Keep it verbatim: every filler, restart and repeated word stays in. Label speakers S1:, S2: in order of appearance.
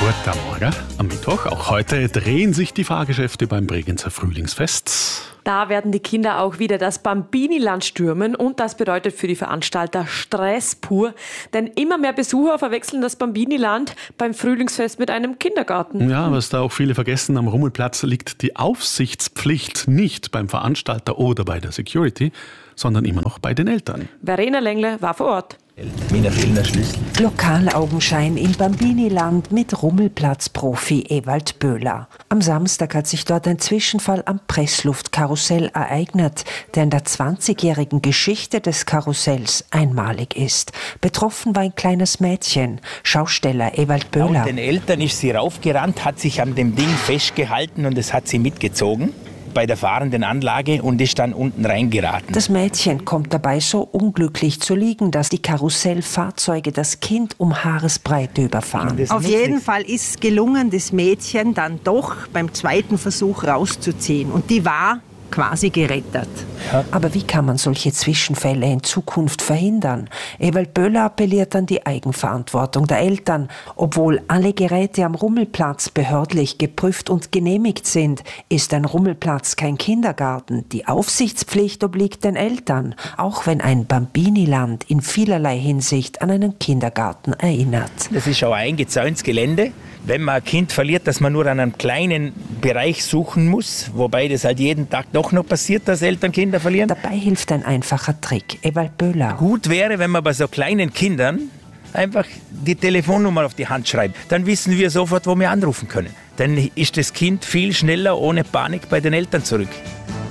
S1: Guten Morgen am Mittwoch. Auch heute drehen sich die Fahrgeschäfte beim Bregenzer Frühlingsfest.
S2: Da werden die Kinder auch wieder das Bambiniland stürmen und das bedeutet für die Veranstalter Stress pur. Denn immer mehr Besucher verwechseln das Bambiniland beim Frühlingsfest mit einem Kindergarten.
S1: Ja, was da auch viele vergessen, am Rummelplatz liegt die Aufsichtspflicht nicht beim Veranstalter oder bei der Security, sondern immer noch bei den Eltern.
S2: Verena Lengle war vor Ort.
S3: Mir fehlen der Schlüssel.
S4: Lokalaugenschein im Bambiniland mit Rummelplatzprofi Ewald Böhler. Am Samstag hat sich dort ein Zwischenfall am Pressluftkarussell ereignet, der in der zwanzigjährigen Geschichte des Karussells einmalig ist. Betroffen war ein kleines Mädchen, Schausteller Ewald Böhler.
S3: Laut den Eltern ist sie raufgerannt, hat sich an dem Ding festgehalten und es hat sie mitgezogen bei der fahrenden Anlage und ist dann unten reingeraten.
S4: Das Mädchen kommt dabei so unglücklich zu liegen, dass die Karussellfahrzeuge das Kind um Haaresbreite überfahren.
S5: Auf jeden Fall ist es gelungen, das Mädchen dann doch beim zweiten Versuch rauszuziehen. Und die war quasi gerettet.
S4: Ja. Aber wie kann man solche Zwischenfälle in Zukunft verhindern? Ewald Böhler appelliert an die Eigenverantwortung der Eltern. Obwohl alle Geräte am Rummelplatz behördlich geprüft und genehmigt sind, ist ein Rummelplatz kein Kindergarten. Die Aufsichtspflicht obliegt den Eltern, auch wenn ein Bambiniland in vielerlei Hinsicht an einen Kindergarten erinnert.
S3: Das ist auch ein eingezäuntes Gelände. Wenn man ein Kind verliert, dass man nur an einem kleinen Bereich suchen muss, wobei das halt jeden Tag doch noch passiert, dass Eltern Kinder verlieren.
S4: Dabei hilft ein einfacher Trick. Ewald Böhler.
S3: Gut wäre, wenn man bei so kleinen Kindern einfach die Telefonnummer auf die Hand schreibt. Dann wissen wir sofort, wo wir anrufen können. Dann ist das Kind viel schneller ohne Panik bei den Eltern zurück.